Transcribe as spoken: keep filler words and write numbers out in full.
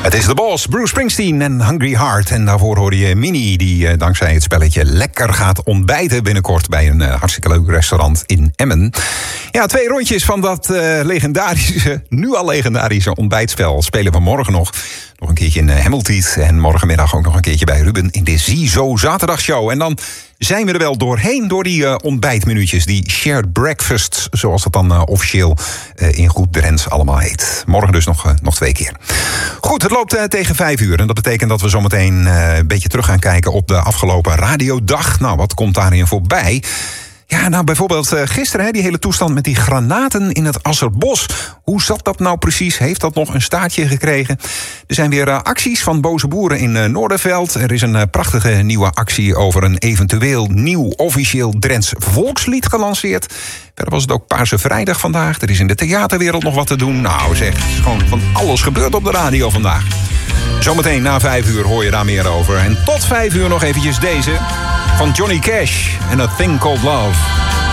Het is de Boss, Bruce Springsteen en Hungry Heart. En daarvoor hoorde je Minnie, die uh, dankzij het spelletje lekker gaat ontbijten binnenkort bij een uh, hartstikke leuk restaurant in Emmen. Ja, twee rondjes van dat uh, legendarische, nu al legendarische ontbijtspel spelen we morgen nog. Nog een keertje in uh, Hamilton en morgenmiddag ook nog een keertje bij Ruben in de Ziezo Zaterdagshow. En dan zijn we er wel doorheen door die uh, ontbijtminuutjes, die shared breakfasts, zoals dat dan uh, officieel uh, in goed Drents allemaal heet. Morgen dus nog, uh, nog twee keer. Goed, het loopt uh, tegen vijf uur en dat betekent dat we zometeen uh, een beetje terug gaan kijken op de afgelopen radiodag. Nou, wat komt daarin voorbij? Ja, nou bijvoorbeeld uh, gisteren, hè, die hele toestand met die granaten in het Asserbos. Hoe zat dat nou precies? Heeft dat nog een staartje gekregen? Er zijn weer uh, acties van boze boeren in uh, Noorderveld. Er is een uh, prachtige nieuwe actie over een eventueel nieuw officieel Drents volkslied gelanceerd. Verder was het ook Paarse Vrijdag vandaag. Er is in de theaterwereld nog wat te doen. Nou zeg, er is gewoon van alles gebeurd op de radio vandaag. Zometeen na vijf uur hoor je daar meer over. En tot vijf uur nog eventjes deze van Johnny Cash en A Thing Called Love.